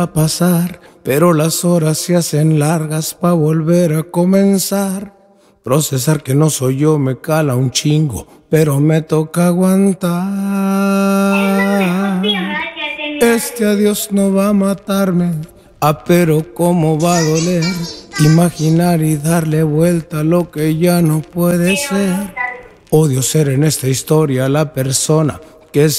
a pasar, pero las horas se hacen largas pa' volver a comenzar. Procesar que no soy yo me cala un chingo, pero me toca aguantar. Este adiós no va a matarme, pero cómo va a doler imaginar y darle vuelta a lo que ya no puede ser. Odio ser en esta historia la persona que